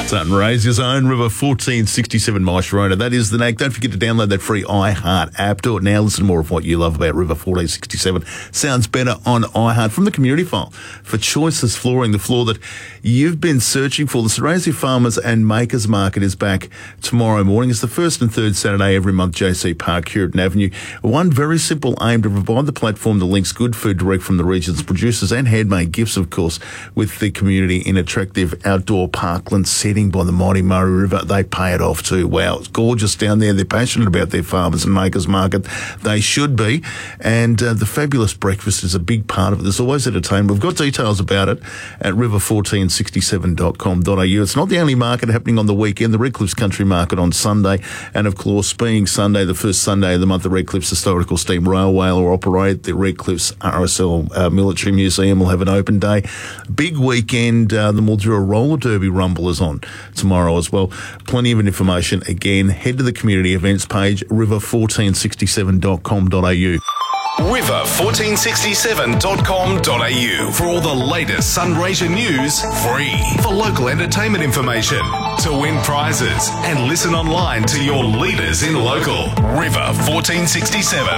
Sunraysia's own River 1467 Myshirona. That is the name. Don't forget to download that free iHeart app. Do it now. Listen to more of what you love about River 1467. Sounds better on iHeart. From the community file for Choices Flooring, the floor that you've been searching for. The Sunraysia Farmers and Makers Market is back tomorrow morning. It's the first and third Saturday every month, JC Park, Curtin Avenue. One very simple aim to provide the platform that links good food direct from the region's producers and handmade gifts, of course, with the community in attractive outdoor parkland setting by the mighty Murray River. They pay it off too. Wow, it's gorgeous down there. They're passionate about their farmers and makers market. They should be. And the fabulous breakfast is a big part of it. There's always entertainment. We've got details about it at river1467.com.au. It's not the only market happening on the weekend. The Redcliffs Country Market on Sunday. And of course, being Sunday, the first Sunday of the month, the Redcliffs Historical Steam Railway will operate. The Redcliffs RSL Military Museum will have an open day. Big weekend. The Mildura Roller Derby Rumble is on tomorrow as well. Plenty of information. Again, head to the community events page, river1467.com.au. river1467.com.au for all the latest Sunraysia news, free. For local entertainment information, to win prizes and listen online to your leaders in local. River 1467.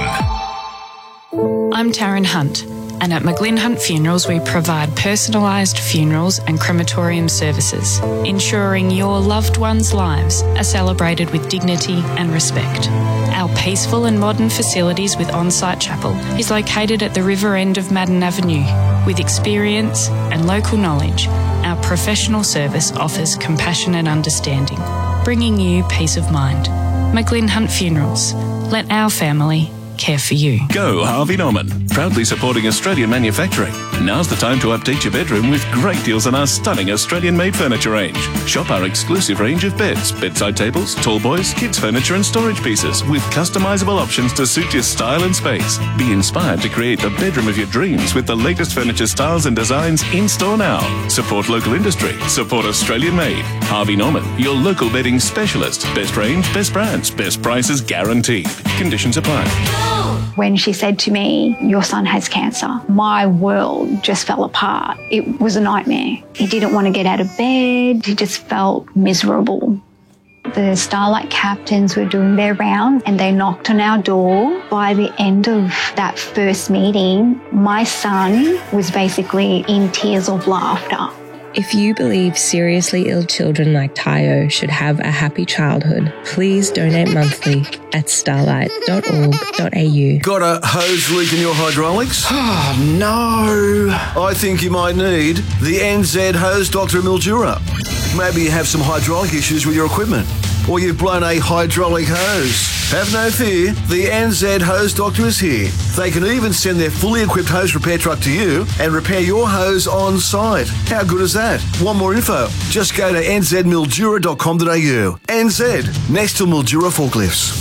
I'm Taryn Hunt, and at McGlynn Hunt Funerals we provide personalised funerals and crematorium services, ensuring your loved ones' lives are celebrated with dignity and respect. Our peaceful and modern facilities with on-site chapel is located at the river end of Madden Avenue. With experience and local knowledge, our professional service offers compassion and understanding, bringing you peace of mind. McGlynn Hunt Funerals. Let our family care for you. Go Harvey Norman, proudly supporting Australian manufacturing. Now's the time to update your bedroom with great deals on our stunning Australian-made furniture range. Shop our exclusive range of beds, bedside tables, tall boys, kids furniture and storage pieces with customizable options to suit your style and space. Be inspired to create the bedroom of your dreams with the latest furniture styles and designs in store now. Support local industry. Support Australian-made. Harvey Norman, your local bedding specialist. Best range, best brands, best prices guaranteed. Conditions apply. When she said to me, "Your son has cancer," my world just fell apart. It was a nightmare. He didn't want to get out of bed. He just felt miserable. The Starlight captains were doing their rounds and they knocked on our door. By the end of that first meeting, my son was basically in tears of laughter. If you believe seriously ill children like Tayo should have a happy childhood, please donate monthly at starlight.org.au. Got a hose leak in your hydraulics? Oh, no. I think you might need the NZ Hose Doctor Mildura. Maybe you have some hydraulic issues with your equipment, or you've blown a hydraulic hose. Have no fear, the NZ Hose Doctor is here. They can even send their fully equipped hose repair truck to you and repair your hose on site. How good is that? Want more info? Just go to nzmildura.com.au. NZ, next to Mildura Forklifts.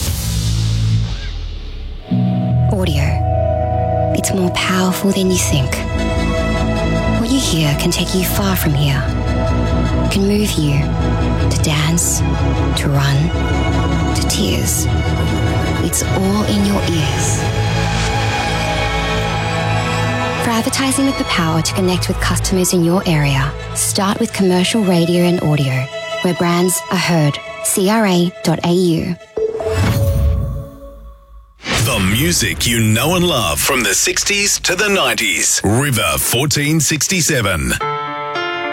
Audio. It's more powerful than you think. What you hear can take you far from here. Can move you to dance, to run, to tears. It's all in your ears. For advertising with the power to connect with customers in your area, start with commercial radio and audio, where brands are heard. CRA.au. The music you know and love from the 60s to the 90s. River 1467.